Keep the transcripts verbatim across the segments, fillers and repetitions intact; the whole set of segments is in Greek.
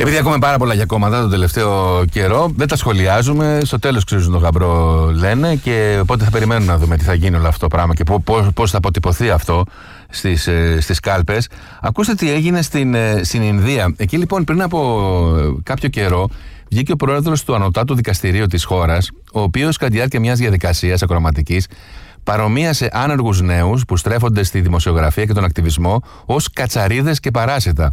Επειδή ακούμε πάρα πολλά για κόμματα τον τελευταίο καιρό, δεν τα σχολιάζουμε. Στο τέλος ξέρουν τον γαμπρό, λένε. Και οπότε θα περιμένουμε να δούμε τι θα γίνει όλο αυτό το πράγμα και πώς θα αποτυπωθεί αυτό στις, στις κάλπες. Ακούστε τι έγινε στην, στην Ινδία. Εκεί λοιπόν πριν από κάποιο καιρό βγήκε ο πρόεδρος του Ανωτάτου Δικαστηρίου της χώρας, ο οποίος κατά τη διάρκεια μιας διαδικασίας ακροματικής παρομοίασε άνεργους νέους που στρέφονται στη δημοσιογραφία και τον ακτιβισμό ως κατσαρίδες και παράσιτα.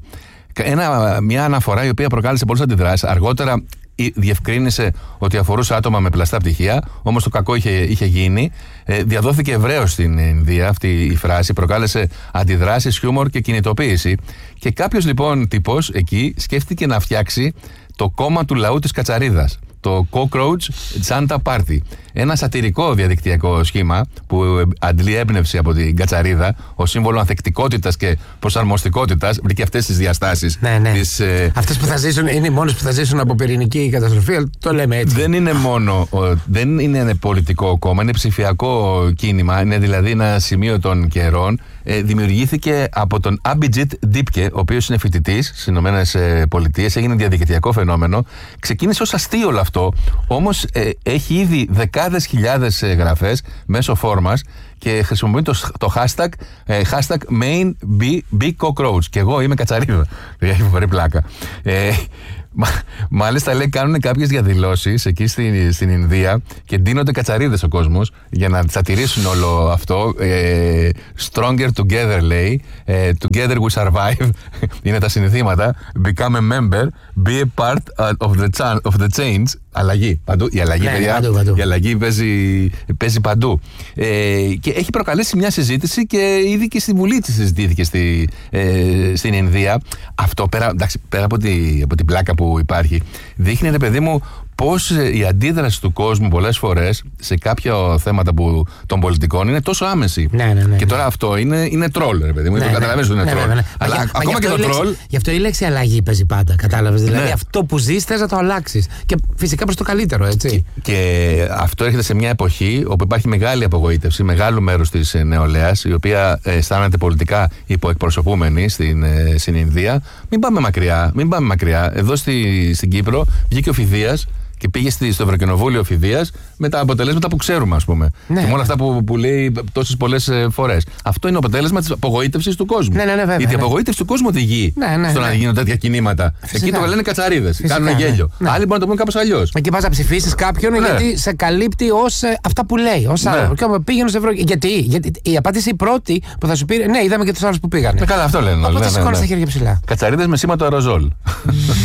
Ένα, μια αναφορά η οποία προκάλεσε πολλές αντιδράσεις. Αργότερα διευκρίνησε ότι αφορούσε άτομα με πλαστά πτυχία, όμως το κακό είχε, είχε γίνει. Ε, διαδόθηκε ευρέως στην Ινδία αυτή η φράση, προκάλεσε αντιδράσεις, χιούμορ και κινητοποίηση. Και κάποιος λοιπόν τύπος εκεί σκέφτηκε να φτιάξει το κόμμα του λαού της κατσαρίδας, το Cockroach Santa Party. Ένα σατυρικό διαδικτυακό σχήμα που αντλεί έμπνευση από την κατσαρίδα, ως σύμβολο ανθεκτικότητας και προσαρμοστικότητας, βρήκε αυτές τις διαστάσεις. Ναι, ναι. Τις, ε... Αυτές που θα ζήσουν είναι οι μόνες που θα ζήσουν από πυρηνική καταστροφή, αλλά το λέμε έτσι. Δεν είναι μόνο, δεν είναι ένα πολιτικό κόμμα, είναι ψηφιακό κίνημα, είναι δηλαδή ένα σημείο των καιρών. Ε, δημιουργήθηκε από τον Abhijit Dipke, ο οποίος είναι φοιτητής στις Ηνωμένες Πολιτείες, έγινε διαδικτυακό φαινόμενο. Ξεκίνησε ως αστείο όλο αυτό, όμως ε, έχει ήδη δεκάδες χιλιάδες ε, γραφές μέσω φόρμας και χρησιμοποιεί το, το hashtag, ε, hashtag MainBeCockroach. Και εγώ είμαι κατσαρίδα. Έχει φοβερή πλάκα. Ε, Μα, μάλιστα λέει κάνουν κάποιες διαδηλώσεις εκεί στην, στην Ινδία και ντύνονται κατσαρίδες ο κόσμος για να τσατηρίσουν όλο αυτό. ε, Stronger together λέει, ε, Together we survive είναι τα συνηθήματα. Become a member, be a part of the, chan, of the change. Αλλαγή παντού, η αλλαγή, ναι, παιδιά, παντού, παντού. Η αλλαγή παίζει, παίζει παντού. ε, Και έχει προκαλέσει μια συζήτηση και ήδη και στη Βουλή της συζητήθηκε στη, ε, στην Ινδία. Αυτό πέρα, εντάξει, πέρα από, τη, από την πλάκα που υπάρχει, δείχνει, ρε παιδί μου, πώς η αντίδραση του κόσμου πολλές φορές σε κάποια θέματα που, των πολιτικών είναι τόσο άμεση. Ναι, ναι, ναι, και τώρα αυτό είναι, είναι τρόλ, ρε παιδί μου. Ναι, το καταλαβαίνεις ότι είναι ναι, τρόλ. ναι, ναι. Αλλά μα, ακόμα μα και το λέξη, τρόλ. Γι' αυτό η λέξη αλλαγή παίζει πάντα. Κατάλαβες. Δηλαδή ναι. αυτό που ζεις θες να το αλλάξεις. Και φυσικά προς το καλύτερο, έτσι. Και, και αυτό έρχεται σε μια εποχή όπου υπάρχει μεγάλη απογοήτευση μεγάλου μέρους της νεολαίας, η οποία αισθάνεται πολιτικά υποεκπροσωπούμενη στην, στην Ινδία. Μην πάμε μακριά. Μην πάμε μακριά. Εδώ στη, στην Κύπρο βγήκε ο Φιδείας και πήγε στο Ευρωκοινοβούλιο Φιδείας με τα αποτελέσματα που ξέρουμε, ας πούμε. Ναι. Και με όλα αυτά που, που λέει τόσες πολλές φορές. Αυτό είναι το αποτέλεσμα της απογοήτευσης του κόσμου. Ναι, ναι, ναι, βέβαια, γιατί η ναι. απογοήτευση του κόσμου οδηγεί ναι, ναι, στο ναι. να γίνουν τέτοια κινήματα. Φυσικά. Εκεί το λένε κατσαρίδες. Φυσικά, κάνουν γέλιο. Ναι. Άλλοι μπορούν να το πούν κάπως αλλιώς. Εκεί πας να ψηφίσεις κάποιον, ναι, γιατί σε καλύπτει ως ε, αυτά που λέει. Ως ναι. Και πήγαινε στο Ευρω... Γιατί? Γιατί η απάντηση η πρώτη που θα σου πει, ναι, είδαμε και τους άλλους που πήγανε. Ε, καλά, αυτό λένε. Οπότε ναι, σηκώνεις ναι, ναι. τα χέρια ψηλά. Κατσαρίδες με σήμα το αεροζόλ.